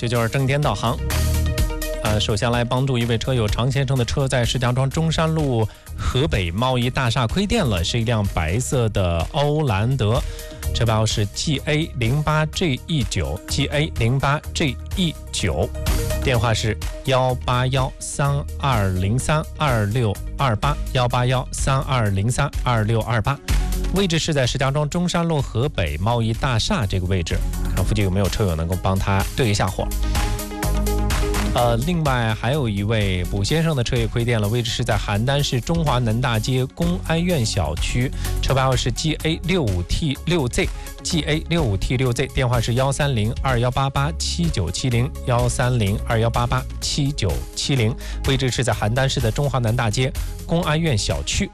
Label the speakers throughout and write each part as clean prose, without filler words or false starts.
Speaker 1: 这就是正天导航。首先来帮助一位车友常先生的车在石家庄中山路河北贸易大厦亏电了，是一辆白色的欧蓝德，车标是 GA08GE9 GA08GE9， 电话是18132032628 18132032628，位置是在石家庄中山路河北贸易大厦这个位置，看附近有没有车友能够帮他对一下火。另外还有一位卜先生的车也亏电了，位置是在邯郸市中华南大街公安院小区，车牌号是 GA65T6Z GA65T6Z， 电话是13021887970 13021887970，位置是在邯郸市的中华南大街公安院小区。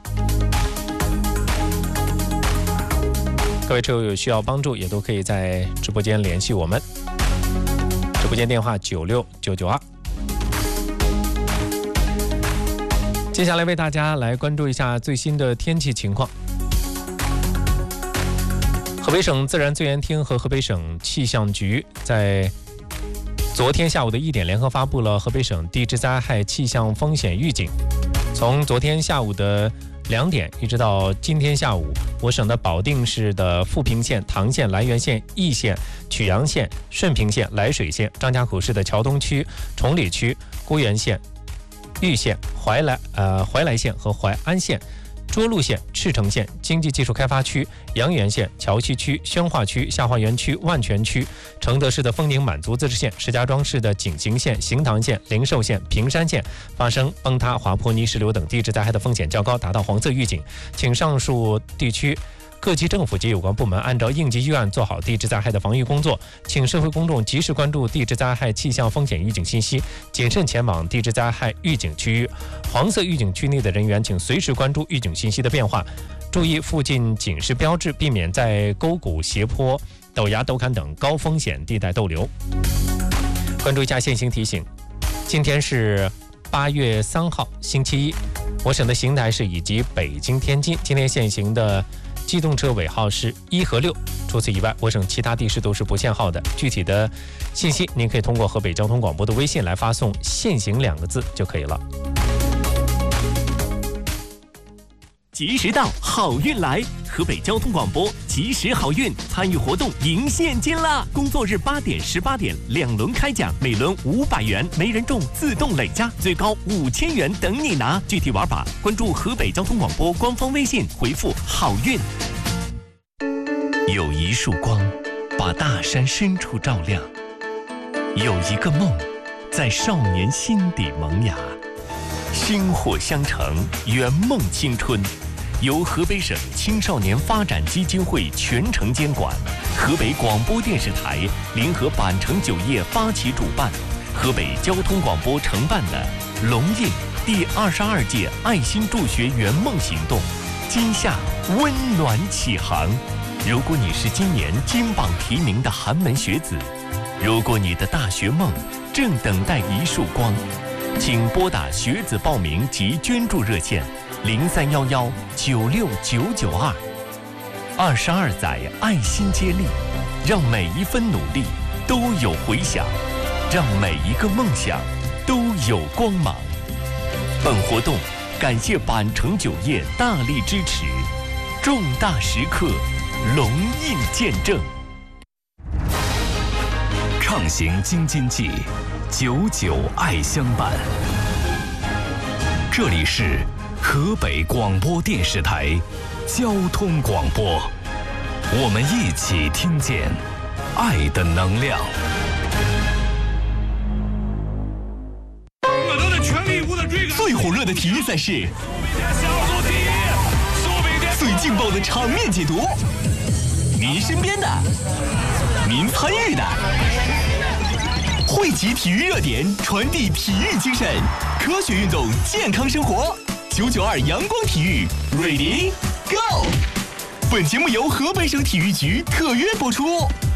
Speaker 1: 各位车友有需要帮助也都可以在直播间联系我们，直播间电话96992。接下来为大家来关注一下最新的天气情况。河北省自然资源厅和河北省气象局在昨天下午的1点联合发布了河北省地质灾害气象风险预警。从昨天下午的2点一直到今天下午，我省的保定市的富平县、唐县、涞源县、易县、曲阳县、顺平县、涞水县，张家口市的桥东区、崇礼区、沽源县、玉县、怀来县和怀安县、涿鹿县、赤城县、经济技术开发区、阳源县、桥西区、宣化区、下花园区、万泉区，承德市的丰宁满族自治县、石家庄市的景行县、行塘县、灵寿县、平山县发生崩塌、滑坡、泥石流等地质灾害的风险较高，达到黄色预警，请上述地区各级政府及有关部门按照应急预案做好地质灾害的防御工作，请社会公众及时关注地质灾害气象风险预警信息，谨慎前往地质灾害预警区域。黄色预警区内的人员请随时关注预警信息的变化，注意附近警示标志，避免在沟谷、斜坡、陡崖、陡坎等高风险地带逗留。关注一下现行提醒，今天是8月3号星期一，我省的邢台市以及北京、天津今天现行的机动车尾号是1和6，除此以外，我省其他地市都是不限号的。具体的信息您可以通过河北交通广播的微信来发送“限行”2个字就可以了。
Speaker 2: 及时到，好运来！河北交通广播及时好运参与活动赢现金啦！工作日8点、18点2轮开奖，每轮500元，没人中自动累加，最高5000元等你拿。具体玩法关注河北交通广播官方微信，回复好运。有一束光把大山深处照亮，有一个梦在少年心底萌芽，薪火相承，圆梦青春。由河北省青少年发展基金会全程监管，河北广播电视台联合板城酒业发起主办，河北交通广播承办的龙印第22届爱心助学圆梦行动，今夏温暖启航。如果你是今年金榜题名的寒门学子，如果你的大学梦正等待一束光，请拨打学子报名及捐助热线0311969992。22载爱心接力，让每一分努力都有回响，让每一个梦想都有光芒。本活动感谢板城酒业大力支持，重大时刻龙印见证。
Speaker 3: 畅行京津冀，99爱相伴。这里是河北广播电视台交通广播，我们一起听见爱的能量。
Speaker 4: 我都在全力以赴的追赶。
Speaker 2: 最火热的体育赛事，最劲爆的场面解读，您身边的，您参与的，汇集体育热点，传递体育精神，科学运动，健康生活。992阳光体育 ，Ready Go！ 本节目由河北省体育局特约播出。